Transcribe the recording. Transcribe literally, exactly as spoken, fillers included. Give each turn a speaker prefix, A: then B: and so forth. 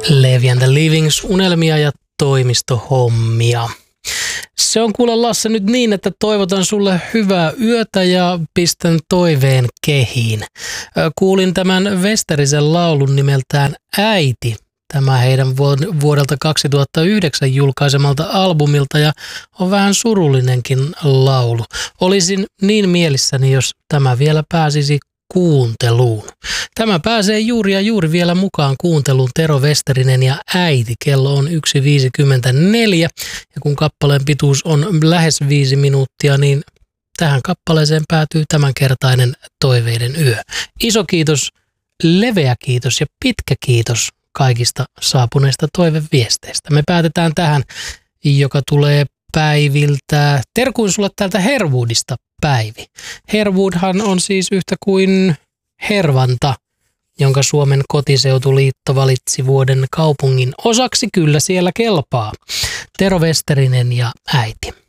A: Levi and the Livings, unelmia ja toimistohommia. Se on kuule Lasse nyt niin, että toivotan sulle hyvää yötä ja pistän toiveen kehiin. Kuulin tämän Westerisen laulun nimeltään Äiti. Tämä heidän vuodelta kaksituhattayhdeksän julkaisemalta albumilta ja on vähän surullinenkin laulu. Olisin niin mielissäni, jos tämä vielä pääsisi kuunteluun. Tämä pääsee juuri ja juuri vielä mukaan kuunteluun Tero Westerinen ja Äiti. Kello on yksi viisikymmentäneljä ja kun kappaleen pituus on lähes viisi minuuttia, niin tähän kappaleeseen päätyy tämänkertainen toiveiden yö. Iso kiitos, leveä kiitos ja pitkä kiitos kaikista saapuneista toiveviesteistä. Me päätetään tähän, joka tulee Päiviltä. Terkuin sulle täältä Herwoodista, Päivi. Herwoodhan on siis yhtä kuin Hervanta, jonka Suomen kotiseutuliitto valitsi vuoden kaupungin osaksi. Kyllä siellä kelpaa. Tero Westerinen ja Äiti.